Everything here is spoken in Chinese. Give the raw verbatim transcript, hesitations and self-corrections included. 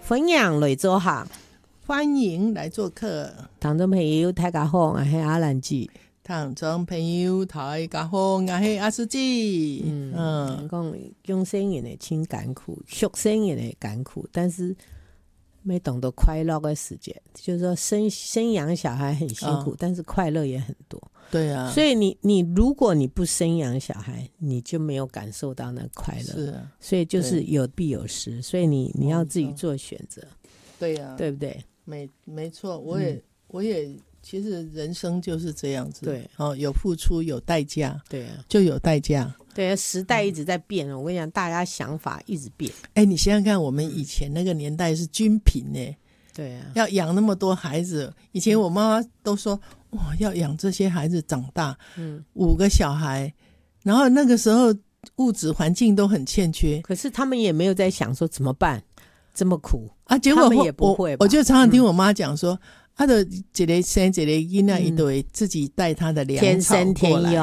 分享来做客， 欢迎来做客。 听众朋友大家好，我是阿兰姐。 听众朋友大家好，我是阿司姐。 嗯嗯，讲用生人的真艰苦，学生人的艰苦，但是没懂得快乐的时间，就是说生生养小孩很辛苦，哦，但是快乐也很多。 对啊， 所以你你如果你不生养小孩，你就没有感受到那快乐。 是啊， 所以就是有必有失，所以你你要自己做选择。 对啊， 对不对？ 没没错，我也、嗯、我也其实人生就是这样子。 对哦，有付出有代价， 对啊， 就有代价。 对啊，时代一直在变了，嗯，我跟你讲，大家想法一直变。 哎，你想想看，我们以前那个年代是均贫呢。 对啊， 要养那么多孩子，以前我妈妈都说，哇，要养这些孩子长大，嗯，五个小孩，然后那个时候物质环境都很欠缺， 可是他们也没有在想说怎么办，这么苦啊。结果他们也不会吧， 我, 我就常常听我妈讲说，他，嗯啊，的一个生一个囡仔，他都会自己带他的粮草过来，天生天养。